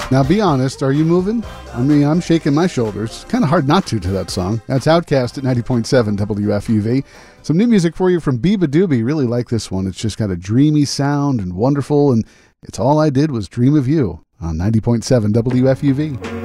Now be honest, are you moving? I mean, I'm shaking my shoulders. Kind of hard not to that song. That's Outkast at 90.7 WFUV. Some new music for you from Biba Doobie. Really like this one. It's just got a dreamy sound and wonderful, and it's all I did was dream of you on 90.7 WFUV.